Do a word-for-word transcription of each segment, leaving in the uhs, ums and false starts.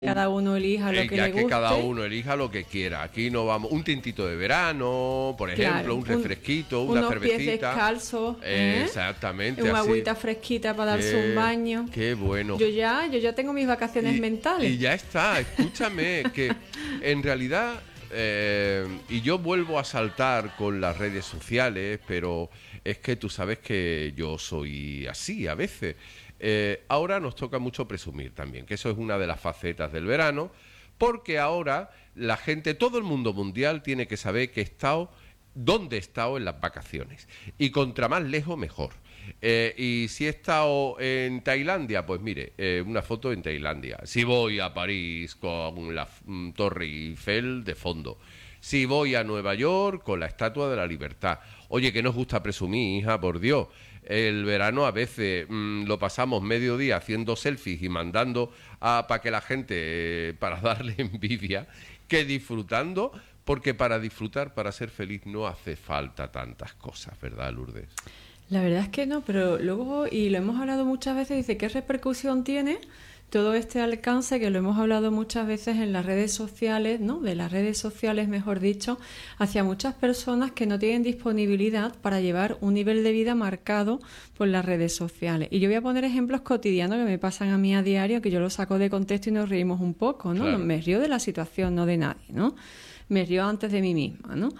Cada uno elija lo eh, que ya le que guste. cada uno elija lo que quiera. Aquí no vamos, un tintito de verano, por ejemplo, Claro, un refresquito, una unos cervecita. pies descalzos, Eh, ¿eh? Exactamente. Una así. agüita fresquita para darse Qué- un baño. Qué bueno. Yo ya, yo ya tengo mis vacaciones y, mentales. y ya está, escúchame, que en realidad, eh, y yo vuelvo a saltar con las redes sociales, pero es que tú sabes que yo soy así a veces. Eh, ahora nos toca mucho presumir también, que eso es una de las facetas del verano, porque ahora la gente, todo el mundo mundial tiene que saber que he estado, dónde he estado en las vacaciones. Y contra más lejos, mejor. Eh, y si he estado en Tailandia, pues mire, eh, una foto en Tailandia. Si voy a París con la mm, Torre Eiffel de fondo. Si voy a Nueva York con la Estatua de la Libertad. Oye, que nos gusta presumir, hija, por Dios. El verano a veces mmm, lo pasamos medio día haciendo selfies y mandando para que la gente, eh, para darle envidia, que disfrutando, porque para disfrutar, para ser feliz, no hace falta tantas cosas, ¿verdad, Lourdes? La verdad es que no, pero luego, y lo hemos hablado muchas veces, dice, ¿qué repercusión tiene todo este alcance que lo hemos hablado muchas veces en las redes sociales, ¿no? De las redes sociales, mejor dicho, hacia muchas personas que no tienen disponibilidad para llevar un nivel de vida marcado por las redes sociales? Y yo voy a poner ejemplos cotidianos que me pasan a mí a diario, que yo los saco de contexto y nos reímos un poco, ¿no? Claro. Me río de la situación, no de nadie, ¿no? Me río antes de mí misma, ¿no?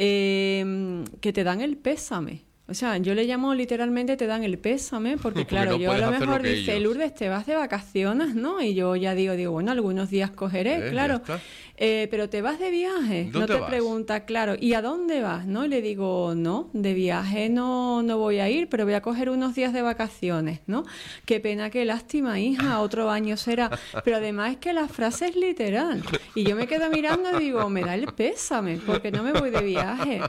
Eh, que te dan el pésame. O sea, yo le llamo literalmente te dan el pésame, porque, Porque claro, no yo a puedes lo hacer mejor lo que dice, ellos. Lourdes, te vas de vacaciones, ¿no? Y yo ya digo, digo, bueno, algunos días cogeré, Eh, claro. ya está. Eh, pero te vas de viaje, no ¿Dónde te vas? pregunta, claro, ¿y a dónde vas? ¿No? Y le digo, no, de viaje no, no voy a ir, pero voy a coger unos días de vacaciones, ¿no? Qué pena, qué lástima, hija, otro año será. Pero además es que la frase es literal. Y yo me quedo mirando y digo, me da el pésame, porque no me voy de viaje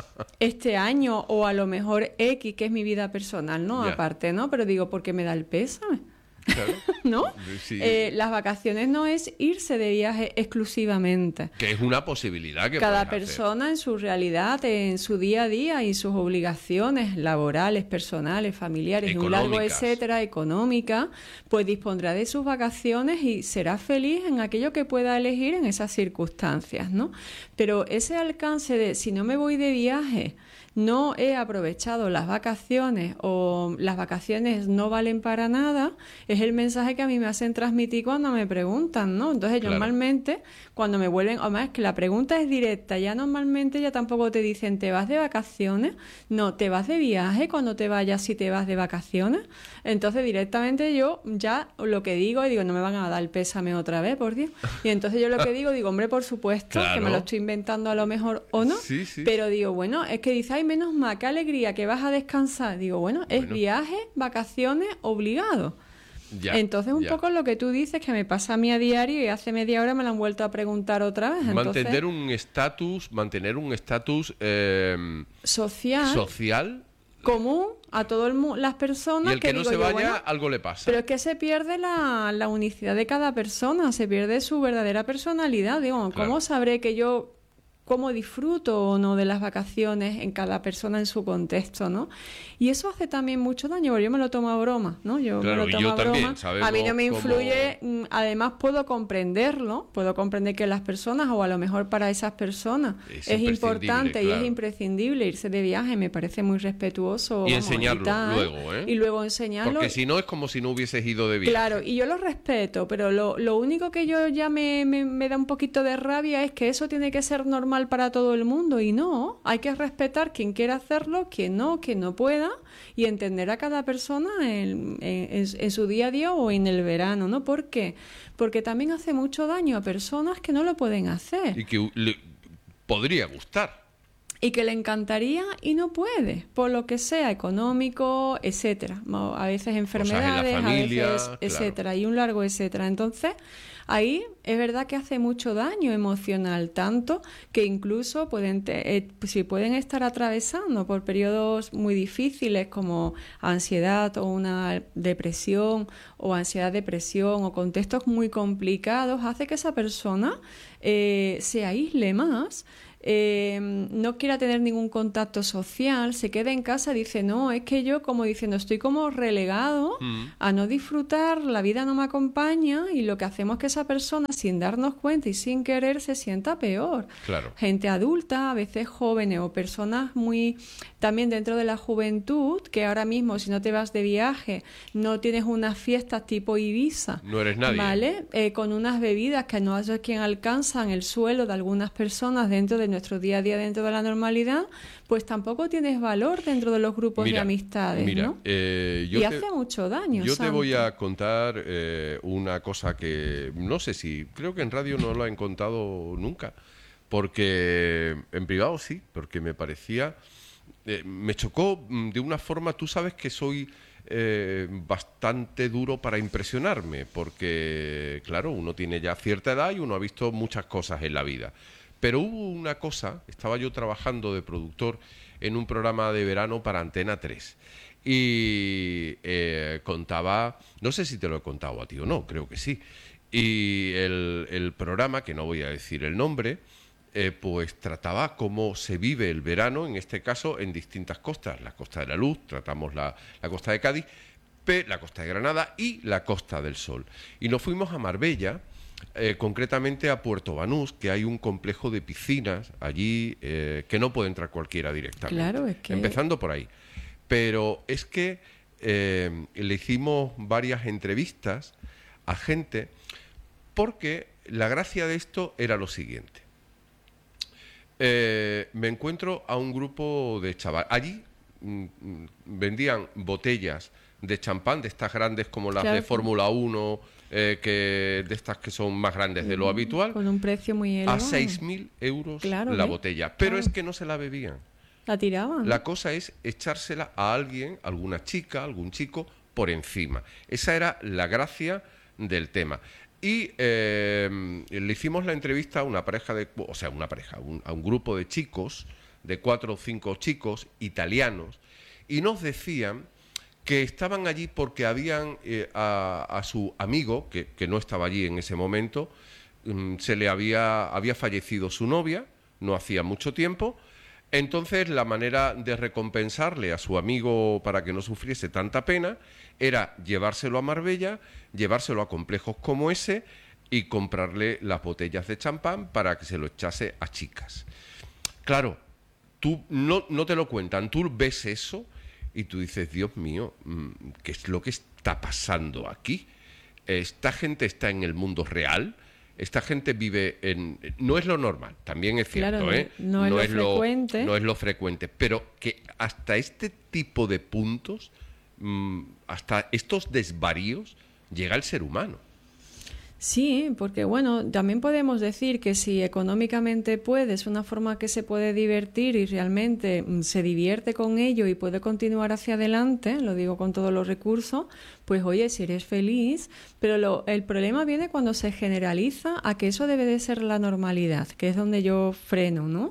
este año, o a lo mejor X, que es mi vida personal, ¿no? Ya. Aparte, ¿no? Pero digo, porque me da el pésame. Claro. ¿No? Sí. Eh, las vacaciones no es irse de viaje exclusivamente. Que es una posibilidad que Cada puedes hacer. persona en su realidad, en su día a día y sus obligaciones laborales, personales, familiares, y un largo Económicas. etcétera, económica, pues dispondrá de sus vacaciones y será feliz en aquello que pueda elegir en esas circunstancias, ¿no? Pero ese alcance de si no me voy de viaje, no he aprovechado las vacaciones o las vacaciones no valen para nada, es el mensaje que a mí me hacen transmitir cuando me preguntan, ¿no? Entonces, Claro. normalmente, cuando me vuelven, además es que la pregunta es directa, ya normalmente ya tampoco te dicen, ¿te vas de vacaciones? No, ¿te vas de viaje cuando te vayas si te vas de vacaciones? Entonces, directamente yo ya lo que digo, y digo, no me van a dar el pésame otra vez, por Dios. Y entonces yo lo que digo, digo, hombre, por supuesto, Claro. que me lo estoy inventando a lo mejor o no, Sí, sí. pero digo, bueno, es que dice, ay, menos mal, qué alegría, que vas a descansar. Digo, bueno, es Bueno. viaje, vacaciones, obligado. Ya, Entonces, un ya. poco lo que tú dices, que me pasa a mí a diario y hace media hora me lo han vuelto a preguntar otra vez. Entonces, Mantener un estatus, mantener un estatus eh, social, social, común a todas las personas. y el que, no digo se yo, vaya, bueno, algo le pasa. pero es que se pierde la, la unicidad de cada persona, se pierde su verdadera personalidad. Digo, ¿cómo Claro. sabré que yo cómo disfruto o no de las vacaciones en cada persona en su contexto, ¿no? Y eso hace también mucho daño, porque yo me lo tomo a broma, ¿no? Yo Claro, me y lo tomo yo a también, broma. sabemos A mí no me cómo- influye, mm, además puedo comprenderlo, puedo comprender que las personas, o a lo mejor para esas personas, Es es, imprescindible, importante y claro. es imprescindible irse de viaje, me parece muy respetuoso. Y vamos, enseñarlo tal, luego, ¿eh? Y luego enseñarlo. Porque si no es como si no hubieses ido de viaje. Claro, y yo lo respeto, pero lo, lo único que yo ya me, me, me da un poquito de rabia es que eso tiene que ser normal para todo el mundo, y no, hay que respetar quien quiera hacerlo, quien no, quien no pueda, y entender a cada persona en, en, en su día a día o en el verano, ¿no? ¿Por qué? Porque también hace mucho daño a personas que no lo pueden hacer. Y que le podría gustar. Y que le encantaría y no puede, por lo que sea, económico, etcétera. A veces enfermedades, familia, a veces, claro. etcétera, y un largo etcétera. Entonces, ahí es verdad que hace mucho daño emocional, tanto que incluso pueden, te- eh, si pueden estar atravesando por periodos muy difíciles como ansiedad o una depresión o ansiedad, depresión o contextos muy complicados, hace que esa persona eh, se aísle más. eh, no quiera tener ningún contacto social, se queda en casa, dice, no, es que yo como diciendo, estoy como relegado mm. a no disfrutar, la vida no me acompaña, y lo que hacemos es que esa persona, sin darnos cuenta y sin querer, se sienta peor. Claro. Gente adulta, a veces jóvenes o personas muy también dentro de la juventud, que ahora mismo si no te vas de viaje, no tienes unas fiestas tipo Ibiza, no eres nadie, ¿vale? Eh, con unas bebidas que no hay quien alcanzan el suelo de algunas personas dentro de nuestro día a día, dentro de la normalidad, pues tampoco tienes valor dentro de los grupos mira, de amistades, mira, ¿no? Eh, yo y te, hace mucho daño. Yo Santi. te voy a contar eh, una cosa que no sé si, creo que en radio no lo han contado nunca, porque en privado sí, porque me parecía, eh, me chocó de una forma, tú sabes que soy eh, bastante duro para impresionarme, porque claro, uno tiene ya cierta edad y uno ha visto muchas cosas en la vida. Pero hubo una cosa, estaba yo trabajando de productor en un programa de verano para Antena tres y eh, contaba, no sé si te lo he contado a ti o no, creo que sí, y el, el programa, que no voy a decir el nombre, eh, pues trataba cómo se vive el verano, en este caso en distintas costas, la Costa de la Luz, tratamos la, la costa de Cádiz, la costa de Granada y la Costa del Sol. Y nos fuimos a Marbella, Eh, concretamente a Puerto Banús, que hay un complejo de piscinas allí eh, que no puede entrar cualquiera directamente. Claro, es que... Empezando por ahí. Pero es que eh, le hicimos varias entrevistas a gente porque la gracia de esto era lo siguiente. Eh, me encuentro a un grupo de chavales. Allí mm, vendían botellas de champán, de estas grandes como las claro. de Fórmula uno, eh, que de estas que son más grandes de lo habitual, con un precio muy elevado, a seis mil euros claro, la ¿eh? botella. Pero claro. es que no se la bebían. La tiraban. La cosa es echársela a alguien, alguna chica, algún chico, por encima. Esa era la gracia del tema. Y eh, le hicimos la entrevista a una pareja de, o sea, una pareja, un, a un grupo de chicos, de cuatro o cinco chicos italianos, y nos decían que estaban allí porque habían eh, a, a su amigo, que, que no estaba allí en ese momento, um, se le había, había fallecido su novia, no hacía mucho tiempo. Entonces la manera de recompensarle a su amigo para que no sufriese tanta pena era llevárselo a Marbella, llevárselo a complejos como ese y comprarle las botellas de champán para que se lo echase a chicas. Claro, tú no, no te lo cuentan, tú ves eso y tú dices, Dios mío, ¿qué es lo que está pasando aquí? ¿Esta gente está en el mundo real? Esta gente vive en... No es lo normal, también es cierto, claro, ¿eh? No, no, no es, lo frecuente. Lo, no es lo frecuente, pero que hasta este tipo de puntos, hasta estos desvaríos, llega el ser humano. Sí, porque bueno, también podemos decir que si económicamente puede, es una forma que se puede divertir y realmente se divierte con ello y puede continuar hacia adelante, lo digo con todos los recursos, pues oye, si eres feliz, pero lo, el problema viene cuando se generaliza a que eso debe de ser la normalidad, que es donde yo freno, ¿no?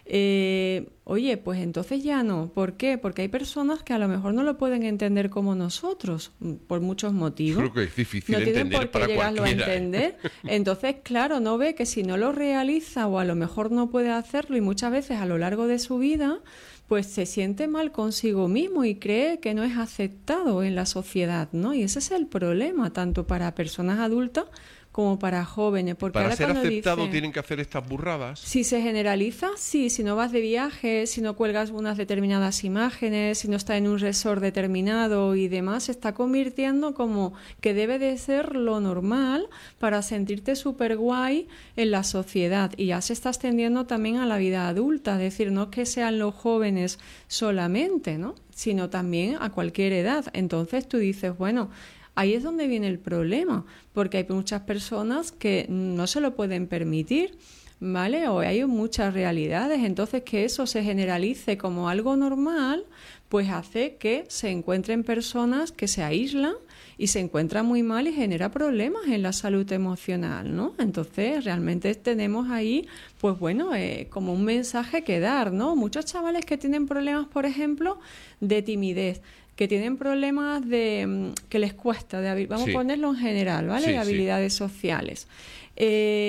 Eh, oye, pues entonces ya no. ¿Por qué? Porque hay personas que a lo mejor no lo pueden entender como nosotros, por muchos motivos. Creo que es difícil no tienen entender por qué para llegarlo cualquiera. a entender. Entonces, claro, no ve que si no lo realiza o a lo mejor no puede hacerlo y muchas veces a lo largo de su vida, pues se siente mal consigo mismo y cree que no es aceptado en la sociedad, ¿no? Y ese es el problema, tanto para personas adultas como para jóvenes. Porque para ahora ser aceptado dice, tienen que hacer estas burradas. Si se generaliza, sí, si no vas de viaje, si no cuelgas unas determinadas imágenes, si no estás en un resort determinado y demás, se está convirtiendo como que debe de ser lo normal para sentirte súper guay en la sociedad. Y ya se está extendiendo también a la vida adulta, es decir, no que sean los jóvenes solamente, ¿no? Sino también a cualquier edad. Entonces tú dices, bueno, ahí es donde viene el problema, porque hay muchas personas que no se lo pueden permitir, ¿vale? O hay muchas realidades, entonces que eso se generalice como algo normal, pues hace que se encuentren personas que se aíslan y se encuentran muy mal y genera problemas en la salud emocional, ¿no? Entonces realmente tenemos ahí, pues bueno, eh, como un mensaje que dar, ¿no? Muchos chavales que tienen problemas, por ejemplo, de timidez, que tienen problemas de que les cuesta, de, vamos sí. a ponerlo en general, ¿vale? Sí, de habilidades sí. sociales. Eh,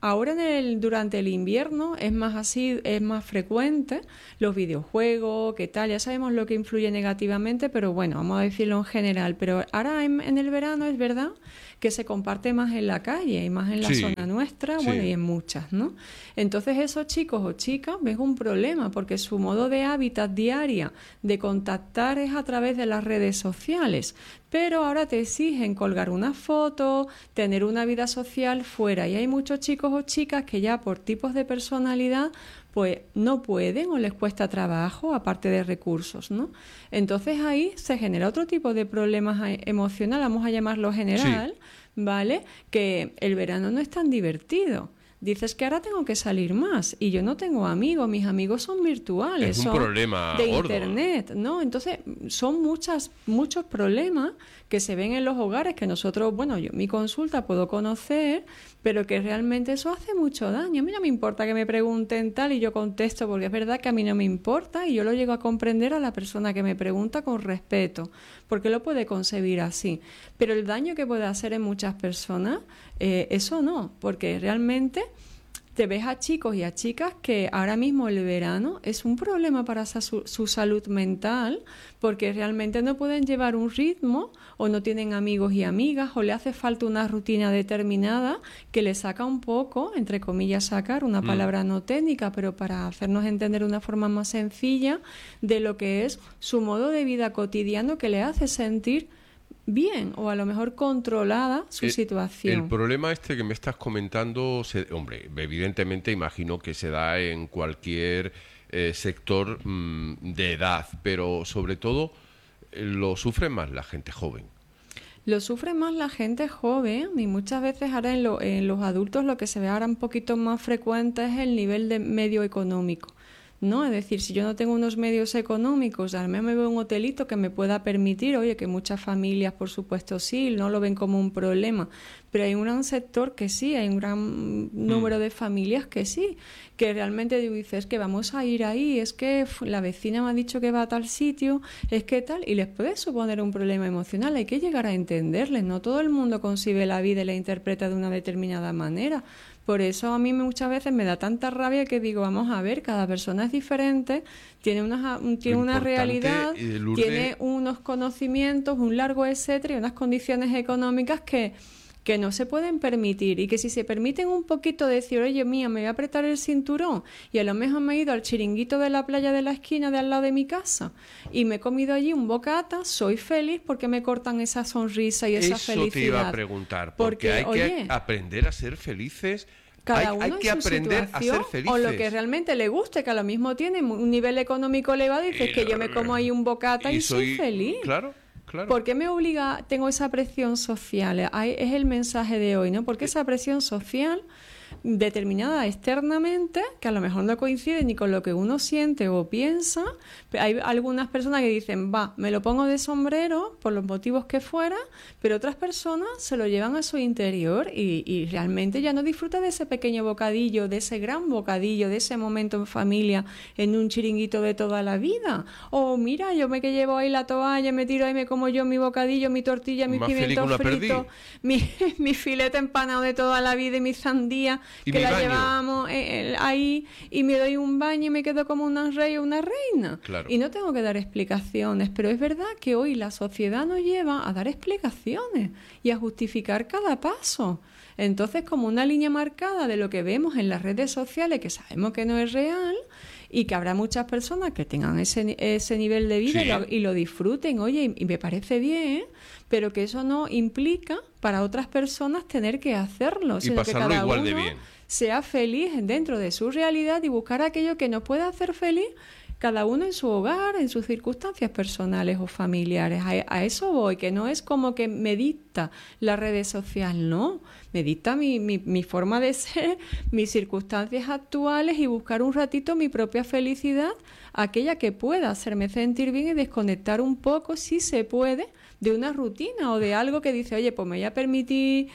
ahora en el, durante el invierno es más así, es más frecuente los videojuegos, qué tal, ya sabemos lo que influye negativamente, pero bueno, vamos a decirlo en general. Pero ahora en, en el verano es verdad que se comparte más en la calle y más en la Sí, zona nuestra, sí. bueno, y en muchas, ¿no? Entonces esos chicos o chicas ven un problema porque su modo de hábitat diaria de contactar es a través de las redes sociales, pero ahora te exigen colgar una foto, tener una vida social fuera, y hay muchos chicos o chicas que ya por tipos de personalidad pues no pueden o les cuesta trabajo, aparte de recursos, ¿no? Entonces ahí se genera otro tipo de problemas emocional, vamos a llamarlo general, sí. ¿Vale? Que el verano no es tan divertido. Dices que ahora tengo que salir más y yo no tengo amigos, mis amigos son virtuales, es un son problema de gordo. internet, ¿no? Entonces son muchas muchos problemas que se ven en los hogares que nosotros, bueno, yo en mi consulta puedo conocer, pero que realmente eso hace mucho daño. A mí no me importa que me pregunten tal y yo contesto, porque es verdad que a mí no me importa y yo lo llego a comprender a la persona que me pregunta con respeto, porque lo puede concebir así. Pero el daño que puede hacer en muchas personas, eh, eso no, porque realmente te ves a chicos y a chicas que ahora mismo el verano es un problema para su, su salud mental, porque realmente no pueden llevar un ritmo o no tienen amigos y amigas o le hace falta una rutina determinada que le saca un poco, entre comillas sacar, una palabra no técnica, pero para hacernos entender de una forma más sencilla de lo que es su modo de vida cotidiano que le hace sentir bien o a lo mejor controlada su el, situación. El problema este que me estás comentando, se, hombre, evidentemente imagino que se da en cualquier eh, sector mmm, de edad, pero sobre todo eh, lo sufre más la gente joven. Lo sufre más la gente joven y muchas veces ahora en, lo, en los adultos lo que se ve ahora un poquito más frecuente es el nivel de medio económico, ¿no? Es decir, si yo no tengo unos medios económicos, al menos me veo un hotelito que me pueda permitir, oye, que muchas familias, por supuesto, sí, no lo ven como un problema, pero hay un gran sector que sí, hay un gran número de familias que sí, que realmente dices que vamos a ir ahí, es que la vecina me ha dicho que va a tal sitio, es que tal, y les puede suponer un problema emocional, hay que llegar a entenderles, no todo el mundo concibe la vida y la interpreta de una determinada manera. Por eso a mí muchas veces me da tanta rabia que digo, vamos a ver, cada persona es diferente, tiene una, tiene una realidad, Lourdes, tiene unos conocimientos, un largo etcétera y unas condiciones económicas que, que no se pueden permitir y que si se permiten un poquito decir, oye, mía, me voy a apretar el cinturón y a lo mejor me he ido al chiringuito de la playa de la esquina de al lado de mi casa y me he comido allí un bocata, soy feliz porque me cortan esa sonrisa y esa Eso felicidad. Eso te iba a preguntar, porque, porque hay oye, que aprender a ser felices. Cada hay, uno hay en que su aprender a ser felices. O lo que realmente le guste, que a lo mismo tiene un nivel económico elevado y dices y, que yo me como ahí un bocata y, y soy, soy feliz. Claro, claro. ¿Por qué me obliga, tengo esa presión social? Hay, es el mensaje de hoy, ¿no? Porque esa presión social determinada externamente, que a lo mejor no coincide ni con lo que uno siente o piensa. Hay algunas personas que dicen, va, me lo pongo de sombrero por los motivos que fuera, pero otras personas se lo llevan a su interior y, y realmente ya no disfruta de ese pequeño bocadillo, de ese gran bocadillo, de ese momento en familia, en un chiringuito de toda la vida. O mira, yo me que llevo ahí la toalla, me tiro ahí, me como yo mi bocadillo, mi tortilla, mi pimiento frito, mi, mi filete empanado de toda la vida y mi sandía, que la baño? llevamos eh, eh, ahí y me doy un baño y me quedo como una rey o una reina. Claro. Y no tengo que dar explicaciones, pero es verdad que hoy la sociedad nos lleva a dar explicaciones y a justificar cada paso. Entonces, como una línea marcada de lo que vemos en las redes sociales, que sabemos que no es real, y que habrá muchas personas que tengan ese, ese nivel de vida sí. y, lo, y lo disfruten, oye, y me parece bien, pero que eso no implica para otras personas tener que hacerlo, y sino pasarlo que cada igual uno de bien. sea feliz dentro de su realidad y buscar aquello que nos pueda hacer feliz cada uno en su hogar, en sus circunstancias personales o familiares. A, a eso voy, que no es como que me dicta la red social, no. Me dicta mi, mi, mi forma de ser, mis circunstancias actuales y buscar un ratito mi propia felicidad, aquella que pueda hacerme sentir bien y desconectar un poco, si se puede, de una rutina o de algo que dice, oye, pues me voy a permitir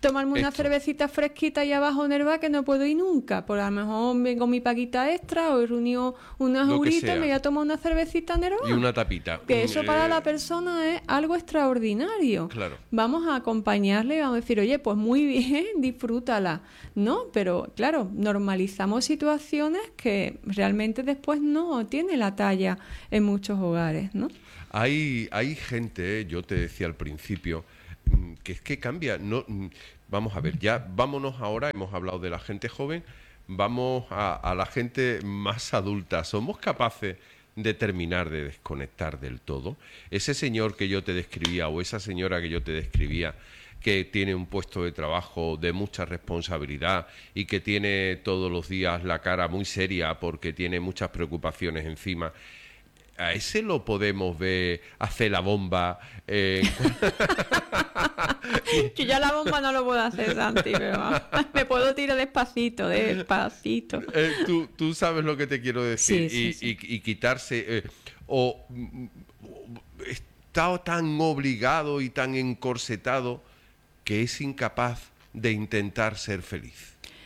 tomarme una Esto. cervecita fresquita y abajo en el bar que no puedo ir nunca. Por a lo mejor vengo mi paguita extra o he reunido unas Lo que euritos, sea. me voy a tomar una cervecita en el bar. Y una tapita. Que eso para Eh, la persona es algo extraordinario. Claro. Vamos a acompañarle y vamos a decir, oye, pues muy bien, disfrútala, ¿no? Pero claro, normalizamos situaciones que realmente después no tiene la talla en muchos hogares, ¿no? Hay, hay gente, yo te decía al principio, mm, que es que cambia. No, mm, vamos a ver, ya vámonos ahora, hemos hablado de la gente joven, vamos a, a la gente más adulta. ¿Somos capaces de terminar de desconectar del todo? Ese señor que yo te describía o esa señora que yo te describía, que tiene un puesto de trabajo de mucha responsabilidad y que tiene todos los días la cara muy seria porque tiene muchas preocupaciones encima, a ese lo podemos ver hacer la bomba. Eh... Yo ya la bomba no lo puedo hacer, Santi, pero vamos, me puedo tirar despacito, despacito. eh, tú, tú sabes lo que te quiero decir. Sí, y, sí, sí. y- y quitarse... eh, o mm, está tan obligado y tan encorsetado que es incapaz de intentar ser feliz.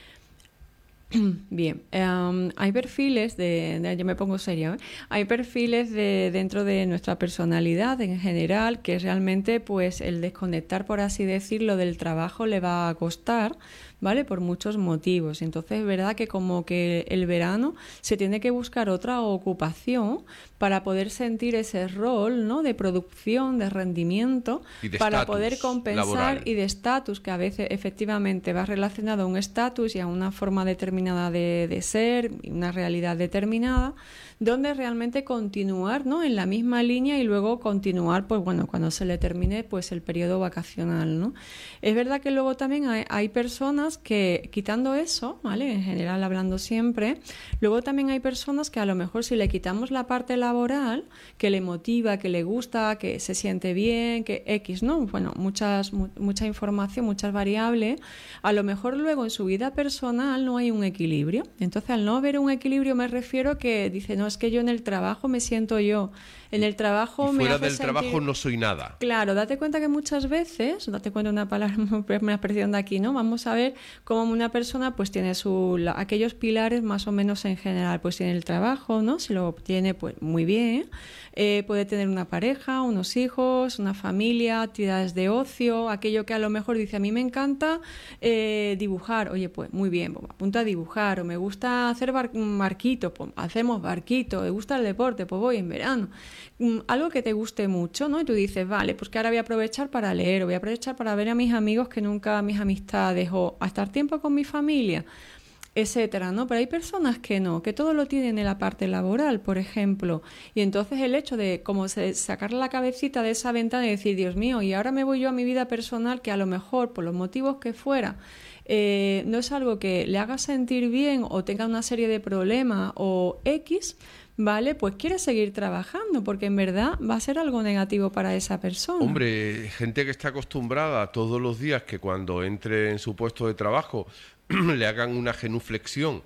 Bien, em, hay perfiles de, de- yo me pongo seria, ¿eh? Hay perfiles de dentro de nuestra personalidad en general que realmente pues el desconectar, por así decirlo, del trabajo le va a costar, ¿vale? Por muchos motivos. Entonces es verdad que como que el verano se tiene que buscar otra ocupación para poder sentir ese rol, ¿no? De producción, de rendimiento, Y de para estatus poder compensar laboral. y de estatus, que a veces efectivamente va relacionado a un estatus y a una forma determinada de, de ser, y una realidad determinada, donde realmente continuar, ¿no? En la misma línea y luego continuar, pues bueno, cuando se le termine pues el periodo vacacional, ¿no? Es verdad que luego también hay, hay personas que, quitando eso, ¿vale? En general hablando siempre, luego también hay personas que a lo mejor si le quitamos la parte laboral, que le motiva, que le gusta, que se siente bien, que X, ¿no? Bueno, muchas, mu- mucha información, muchas variables, a lo mejor luego en su vida personal no hay un equilibrio. Entonces, al no haber un equilibrio me refiero que dice, no, es que yo en el trabajo me siento yo, en el trabajo Y me fuera hace del sentir... trabajo no soy nada. Claro, date cuenta que muchas veces, date cuenta una palabra, una expresión de aquí, ¿no? Vamos a ver cómo una persona pues tiene su, la- aquellos pilares más o menos en general, pues tiene el trabajo, ¿no? Si lo tiene pues muy bien, eh, puede tener una pareja, unos hijos, una familia, actividades de ocio, aquello que a lo mejor dice, a mí me encanta eh, dibujar, oye, pues muy bien, pues, apunta a dibujar, o me gusta hacer bar barquito, pues hacemos barquito, me gusta el deporte, pues voy en verano. Mm, algo que te guste mucho, ¿no? Y tú dices, vale, pues que ahora voy a aprovechar para leer, o voy a aprovechar para ver a mis amigos que nunca, mis amistades, o a estar tiempo con mi familia, etcétera, ¿no? Pero hay personas que no, que todo lo tienen en la parte laboral, por ejemplo, y entonces el hecho de como se, sacar la cabecita de esa ventana y decir, Dios mío, y ahora me voy yo a mi vida personal, que a lo mejor, por los motivos que fuera, eh, no es algo que le haga sentir bien o tenga una serie de problemas o X, ¿vale? Pues quiere seguir trabajando porque en verdad va a ser algo negativo para esa persona. Hombre, gente que está acostumbrada todos los días que cuando entre en su puesto de trabajo le hagan una genuflexión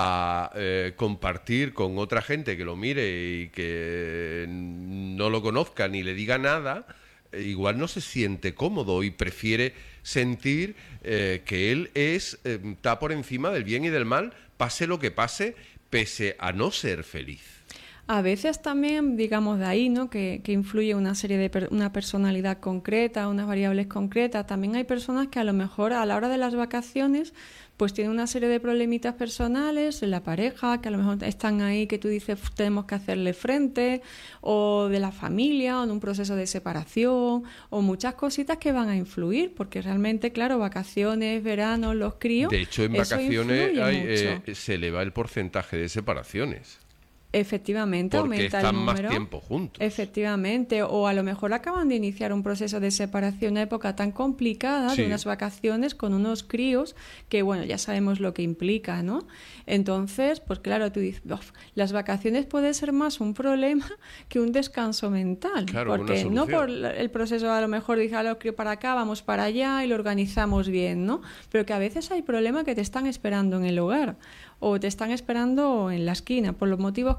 a eh, compartir con otra gente que lo mire y que no lo conozca ni le diga nada, eh, igual no se siente cómodo y prefiere sentir eh, que él es eh, está por encima del bien y del mal, pase lo que pase, pese a no ser feliz. A veces también, digamos, de ahí, ¿no? Que, que influye una serie de per una personalidad concreta, unas variables concretas. También hay personas que a lo mejor a la hora de las vacaciones pues tienen una serie de problemitas personales en la pareja, que a lo mejor están ahí, que tú dices tenemos que hacerle frente, o de la familia, o en un proceso de separación, o muchas cositas que van a influir, porque realmente, claro, vacaciones, verano, los críos... De hecho, en eso vacaciones influye hay, mucho. eh, se eleva el porcentaje de separaciones. Efectivamente, Porque aumenta están el número. más tiempo juntos. Efectivamente, o a lo mejor acaban de iniciar un proceso de separación, una época tan complicada, Sí. de unas vacaciones con unos críos que, bueno, ya sabemos lo que implica, ¿no? Entonces, pues claro, tú dices, "Uf, las vacaciones puede ser más un problema que un descanso mental, Claro, una porque no solución. por la- el proceso a lo mejor dice a los críos para acá, vamos para allá y lo organizamos bien, ¿no? Pero que a veces hay problemas que te están esperando en el hogar o te están esperando en la esquina, por los motivos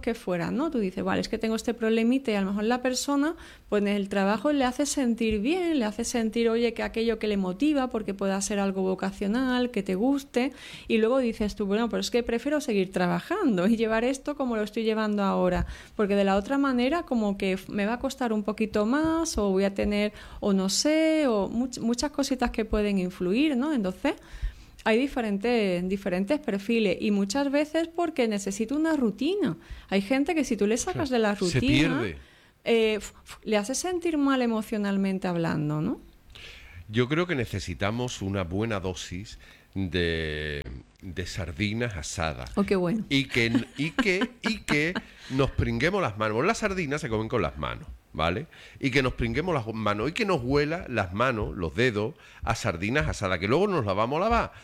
que fueran, ¿no? Tú dices, vale, es que tengo este problemita y a lo mejor la persona, pues en el trabajo le hace sentir bien, le hace sentir, oye, que aquello que le motiva porque pueda ser algo vocacional, que te guste, y luego dices tú, bueno, pero es que prefiero seguir trabajando y llevar esto como lo estoy llevando ahora, porque de la otra manera como que me va a costar un poquito más, o voy a tener, o no sé, o much- muchas cositas que pueden influir, ¿no? Entonces hay diferentes, diferentes perfiles, y muchas veces porque necesita una rutina. Hay gente que si tú le sacas de la rutina, se pierde. Eh, f- f- le hace sentir mal emocionalmente hablando, ¿no? Yo creo que necesitamos una buena dosis de, de sardinas asadas. Oh, qué bueno. Y que, y, que, y que nos pringuemos las manos. Las sardinas se comen con las manos, ¿vale? Y que nos pringuemos las manos y que nos huela las manos, los dedos, a sardinas asadas, que luego nos las vamos a lavar.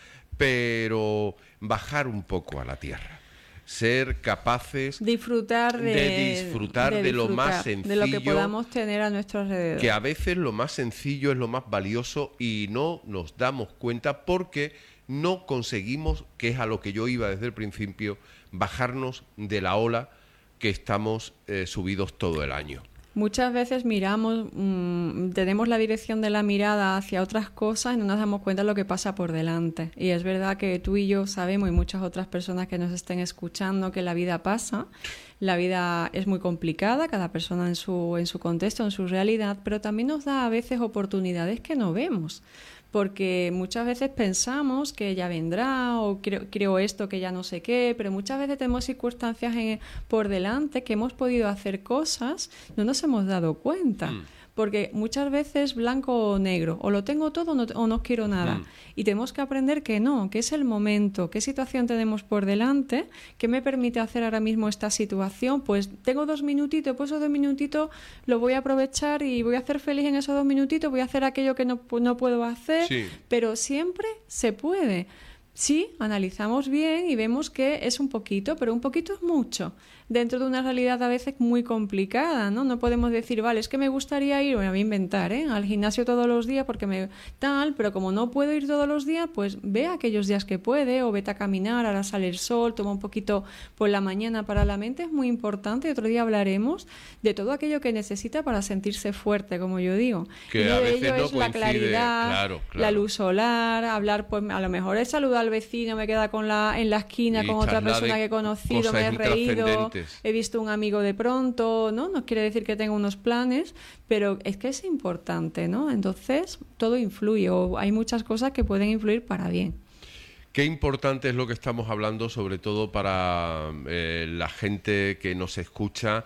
Pero bajar un poco a la tierra. Ser capaces Disfrutar de, de disfrutar de, de lo más sencillo, de lo que podamos tener a nuestro alrededor. que a veces lo más sencillo es lo más valioso y no nos damos cuenta porque no conseguimos, que es a lo que yo iba desde el principio, bajarnos de la ola que estamos eh, subidos todo el año. Muchas veces miramos, mmm, tenemos la dirección de la mirada hacia otras cosas y no nos damos cuenta de lo que pasa por delante. Y es verdad que tú y yo sabemos, y muchas otras personas que nos estén escuchando, que la vida pasa. La vida es muy complicada, cada persona en su, en su contexto, en su realidad, pero también nos da a veces oportunidades que no vemos. Porque muchas veces pensamos que ya vendrá, o creo, creo esto que ya no sé qué, pero muchas veces tenemos circunstancias en, por delante que hemos podido hacer cosas, no nos hemos dado cuenta. Mm. Porque muchas veces blanco o negro, o lo tengo todo o no, o no quiero nada. Mm. Y tenemos que aprender que no, que es el momento, qué situación tenemos por delante, qué me permite hacer ahora mismo esta situación. Pues tengo dos minutitos, pues esos dos minutitos los voy a aprovechar y voy a hacer feliz en esos dos minutitos, voy a hacer aquello que no, no puedo hacer, sí. Pero siempre se puede. Sí, analizamos bien y vemos que es un poquito, pero un poquito es mucho. Dentro de una realidad a veces muy complicada, ¿no? No podemos decir, vale, es que me gustaría ir, bueno, voy a inventar, ¿eh? Al gimnasio todos los días porque me tal, pero como no puedo ir todos los días, pues ve aquellos días que puede, o vete a caminar, ahora sale el sol, toma un poquito por la mañana para la mente, es muy importante. Otro día hablaremos de todo aquello que necesita para sentirse fuerte, como yo digo. Que y a de veces ello no es la coincide, claridad, claro, claro. la luz solar, hablar, pues a lo mejor es saludar al vecino, me queda con la en la esquina y con otra persona que he conocido, me he reído, he visto un amigo de pronto, ¿no? No quiere decir que tenga unos planes, pero es que es importante, ¿no? Entonces, todo influye, o hay muchas cosas que pueden influir para bien. Qué importante es lo que estamos hablando, sobre todo para eh, la gente que nos escucha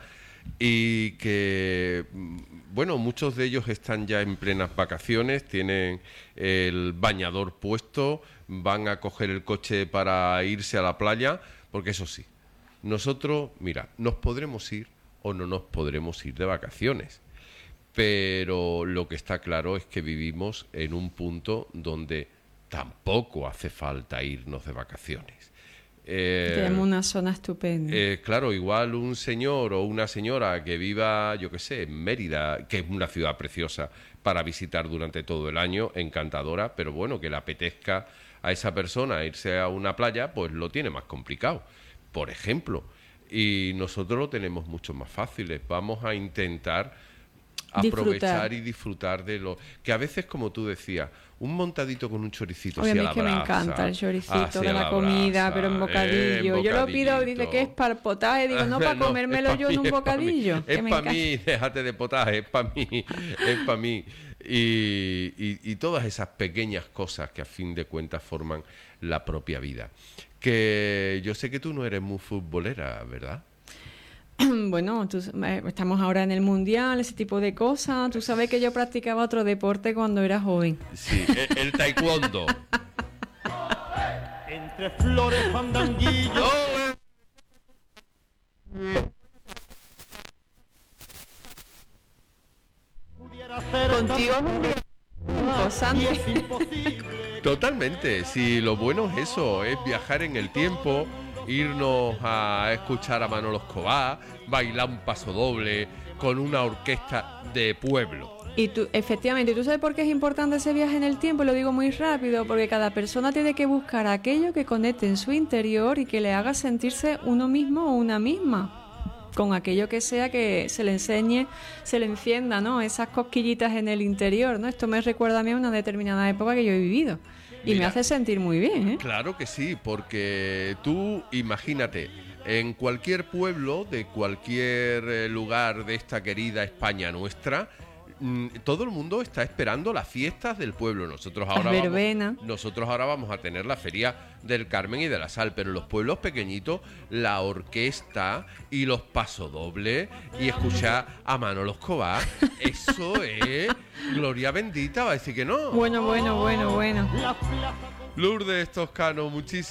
y que, bueno, muchos de ellos están ya en plenas vacaciones, tienen el bañador puesto, van a coger el coche para irse a la playa, porque eso sí, nosotros, mira, nos podremos ir o no nos podremos ir de vacaciones, pero lo que está claro es que vivimos en un punto donde tampoco hace falta irnos de vacaciones. Eh, Tenemos una zona estupenda. Eh, claro, igual un señor o una señora que viva, yo qué sé, en Mérida, que es una ciudad preciosa para visitar durante todo el año, encantadora, pero bueno, que le apetezca a esa persona irse a una playa, pues lo tiene más complicado, por ejemplo. Y nosotros lo tenemos mucho más fáciles. Vamos a intentar aprovechar disfrutar. y disfrutar de lo que a veces, como tú decías, un montadito con un choricito. Oye, así a mí a la es que brasa, me encanta el choricito de la, la comida, brasa, pero en bocadillo. eh, Yo lo pido, dice que es para el potaje, digo, no, para no, comérmelo yo mí, en un bocadillo. Es que para mí, mí, déjate de potaje, es para mí, es para mí. Y, y, y todas esas pequeñas cosas que a fin de cuentas forman la propia vida. Que yo sé que tú no eres muy futbolera, ¿verdad? Bueno, tú, eh, estamos ahora en el Mundial, ese tipo de cosas. Tú sabes que yo practicaba otro deporte cuando era joven. Sí, el, el taekwondo. Entre flores, fandanguillos. Contigo Totalmente, si lo bueno es eso, es viajar en el tiempo, irnos a escuchar a Manolo Escobar, bailar un paso doble con una orquesta de pueblo. Y tú, efectivamente, ¿tú sabes por qué es importante ese viaje en el tiempo? Lo digo muy rápido, porque cada persona tiene que buscar aquello que conecte en su interior y que le haga sentirse uno mismo o una misma. con aquello que sea que se le enseñe, se le encienda, ¿no? Esas cosquillitas en el interior, ¿no? Esto me recuerda a mí a una determinada época que yo he vivido y Mira, me hace sentir muy bien, ¿eh? Claro que sí, porque tú imagínate, en cualquier pueblo de cualquier eh, lugar de esta querida España nuestra, mm, todo el mundo está esperando las fiestas del pueblo. Nosotros ahora, Las verbenas. vamos, nosotros ahora vamos a tener la feria del Carmen y de la Sal, pero en los pueblos pequeñitos la orquesta y los pasodobles y escuchar a Manolo Escobar, eso es gloria bendita, va a decir que no. Bueno, bueno, bueno, bueno. La plaza Lourdes Toscano, muchísimas